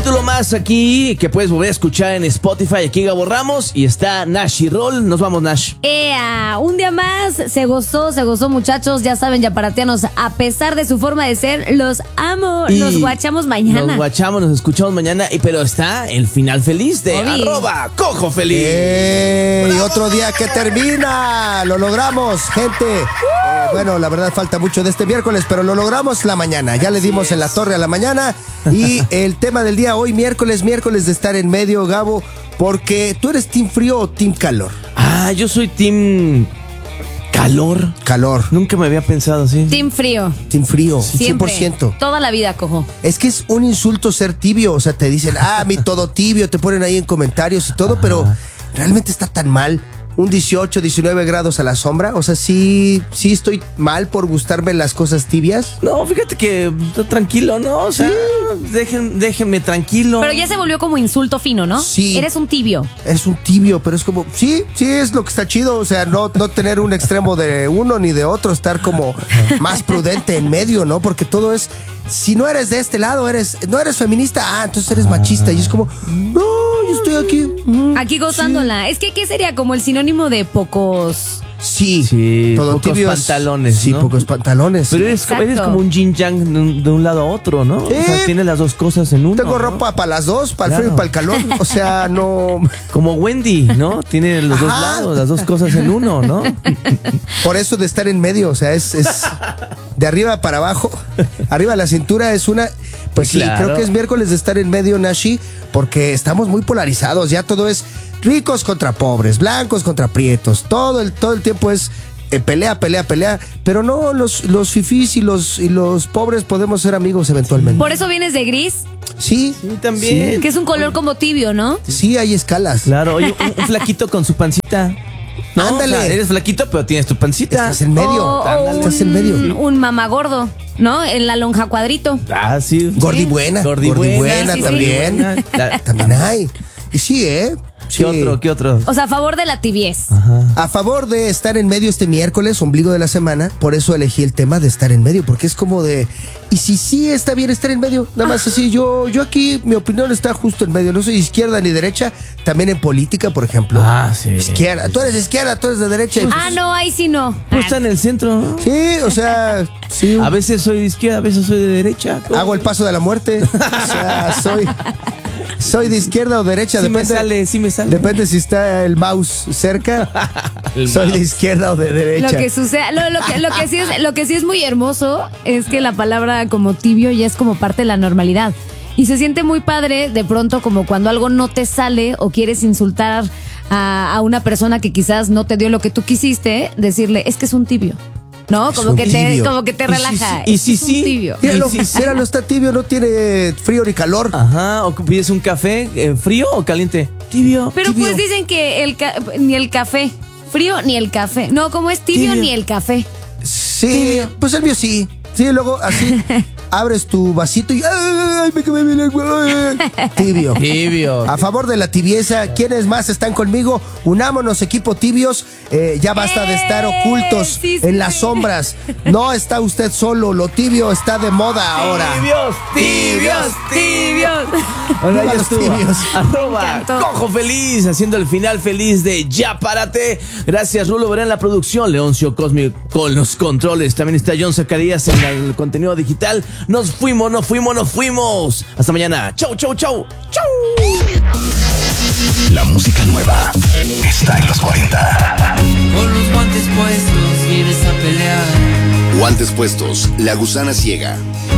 capítulo más aquí que puedes volver a escuchar en Spotify. Aquí Gabo Ramos y está Nash y Roll. Nos vamos, Nash. Un día más, se gozó, muchachos. Ya saben, yaparatianos, a pesar de su forma de ser, los amo. Y nos guachamos mañana. Nos guachamos, nos escuchamos mañana. Pero está el final feliz de @CojoFeliz. Y otro día que termina. Lo logramos, gente. Bueno, la verdad falta mucho de este miércoles, pero lo logramos la mañana. Ya le dimos en la torre a la mañana. Y el tema del día hoy, miércoles de estar en medio, Gabo, porque tú eres team frío o team calor. Yo soy team calor. Nunca me había pensado así. Team frío. Team frío, Siempre. 100%. Toda la vida, cojo. Es que es un insulto ser tibio. O sea, te dicen, a mí todo tibio, te ponen ahí en comentarios y todo, pero realmente está tan mal. Un 18, 19 grados a la sombra. O sea, sí estoy mal por gustarme las cosas tibias. No, fíjate que está tranquilo, ¿no? O sea, déjenme tranquilo. Pero ya se volvió como insulto fino, ¿no? Sí. Eres un tibio. Es un tibio, pero es como, sí es lo que está chido. O sea, no tener un extremo de uno ni de otro, estar como más prudente en medio, ¿no? Porque todo es, si no eres de este lado, no eres feminista, entonces eres machista. Y es como, no, yo estoy aquí. Aquí gozándola. Es que, ¿qué sería como el sinónimo de pocos? Sí, todo pocos tibio pantalones, Sí, ¿no? pocos pantalones. Pero eres como un yin yang de un lado a otro, ¿no? O sea, tiene las dos cosas en uno. Tengo ropa para las dos, para el frío y para el calor. O sea, no. Como Wendy, ¿no? Tiene los dos lados, las dos cosas en uno, ¿no? Por eso de estar en medio, o sea, es de arriba para abajo. Arriba de la cintura es una. Pues sí, claro. creo que es miércoles de estar en medio, Nashi, porque estamos muy polarizados. Ya todo es ricos contra pobres, blancos contra prietos. Todo el tiempo es pelea. Pero no, los fifís y los pobres podemos ser amigos eventualmente. ¿Por eso vienes de gris? Sí, también. Que es un color como tibio, ¿no? Sí, hay escalas. Claro, oye, un flaquito con su pancita. ¿No? Ándale. O sea, eres flaquito, pero tienes tu pancita. Estás en medio. Estás en medio. Un mamagordo, ¿no? En la lonja cuadrito. Sí. Gordibuena. Gordibuena, sí, también. También hay. Y sí, Sí. ¿Qué otro? O sea, a favor de la tibiez. A favor de estar en medio este miércoles, ombligo de la semana. Por eso elegí el tema de estar en medio, porque es como de, y si sí está bien estar en medio, nada más así, yo aquí, mi opinión está justo en medio. No soy izquierda ni derecha. También en política, por ejemplo. Sí. Izquierda, tú eres de izquierda, tú eres de derecha. No, ahí sí no. Pues está en el centro, ¿no? Sí, o sea, sí. A veces soy de izquierda, a veces soy de derecha. Hago el paso de la muerte. O sea, soy de izquierda o derecha, Sí depende. me sale. Depende si está el mouse cerca. Soy de izquierda o de derecha. Lo que sucede, lo que sí es muy hermoso es que la palabra como tibio ya es como parte de la normalidad. Y se siente muy padre de pronto como cuando algo no te sale o quieres insultar a una persona que quizás no te dio lo que tú quisiste, decirle, es que es un tibio. ¿No? Como que te relaja. Y si es un tibio. Míralo, está tibio, no tiene frío ni calor. O pides un café frío o caliente. Tibio. Pero tibio. pues dicen que ni el café frío ni el café. No, como es tibio ni el café. Sí, Tibio. pues el mío sí. Sí, luego así abres tu vasito y ¡ay, me quemé mi lengua! Tibio. A favor de la tibieza, ¿quiénes más están conmigo? Unámonos, equipo tibios. Ya basta de estar ocultos en las sombras. No está usted solo, lo tibio está de moda ahora. ¡Tibios! Ahora Viva ya los estuvo. tibios. @CojoFeliz, haciendo el final feliz de Ya Párate. Gracias, Rulo Verán en la producción, Leoncio Cosmi con los controles. También está John Zacarías en el contenido digital. Nos fuimos. Hasta mañana. Chau. La música nueva está en los 40. Con los guantes puestos vienes a pelear. Guantes puestos, La Gusana Ciega.